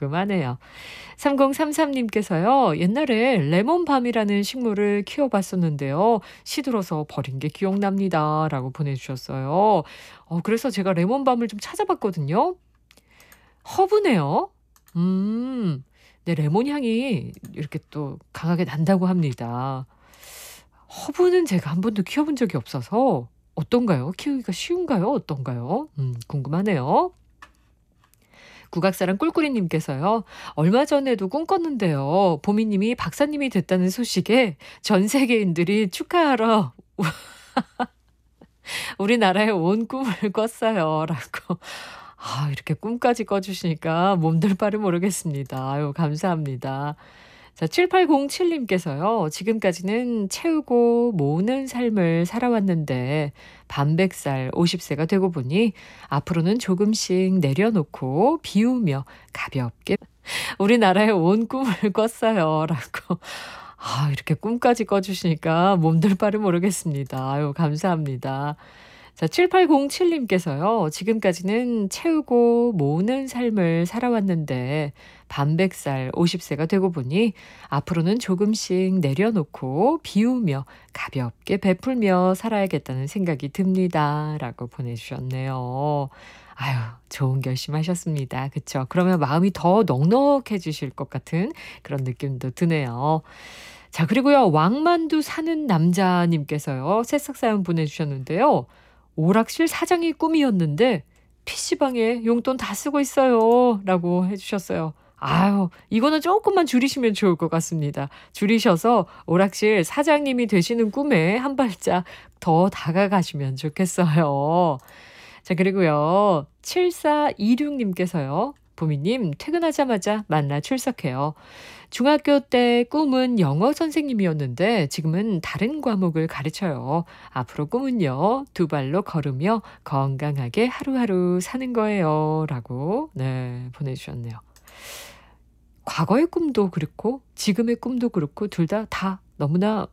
궁금하네요. 3033님께서요. 옛날에 레몬밤이라는 식물을 키워봤었는데요. 시들어서 버린 게 기억납니다. 라고 보내주셨어요. 그래서 제가 레몬밤을 좀 찾아봤거든요. 허브네요. 음, 네, 레몬 향이 이렇게 또 강하게 난다고 합니다. 허브는 제가 한 번도 키워본 적이 없어서 어떤가요? 키우기가 쉬운가요? 어떤가요? 궁금하네요. 국악사랑 꿀꿀이님께서요. 얼마 전에도 꿈꿨는데요. 보미님이 박사님이 됐다는 소식에 전 세계인들이 축하하러 우리나라에 온 꿈을 꿨어요. 라고. 이렇게 꿈까지 꿔주시니까 몸둘 바를 모르겠습니다. 아유, 감사합니다. 자, 7807님께서요. 지금까지는 채우고 모으는 삶을 살아왔는데 반백살 50세가 되고 보니 앞으로는 조금씩 내려놓고 비우며 가볍게 우리나라에 온 꿈을 꿨어요. 라고. 이렇게 꿈까지 꿔주시니까 몸둘 바를 모르겠습니다. 아유, 감사합니다. 자, 7807님께서요. 지금까지는 채우고 모으는 삶을 살아왔는데 반백살 50세가 되고 보니 앞으로는 조금씩 내려놓고 비우며 가볍게 베풀며 살아야겠다는 생각이 듭니다. 라고 보내주셨네요. 아유, 좋은 결심하셨습니다. 그쵸? 그러면 마음이 더 넉넉해지실 것 같은 그런 느낌도 드네요. 자, 그리고요. 왕만두 사는 남자님께서요. 새싹 사연 보내주셨는데요. 오락실 사장이 꿈이었는데 PC방에 용돈 다 쓰고 있어요. 라고 해주셨어요. 아유, 이거는 조금만 줄이시면 좋을 것 같습니다. 줄이셔서 오락실 사장님이 되시는 꿈에 한 발짝 더 다가가시면 좋겠어요. 자, 그리고요. 7426님께서요. 보미님, 퇴근하자마자 만나 출석해요. 중학교 때 꿈은 영어 선생님이었는데 지금은 다른 과목을 가르쳐요. 앞으로 꿈은요, 두 발로 걸으며 건강하게 하루하루 사는 거예요. 라고, 네, 보내주셨네요. 과거의 꿈도 그렇고, 지금의 꿈도 그렇고, 둘 다 너무나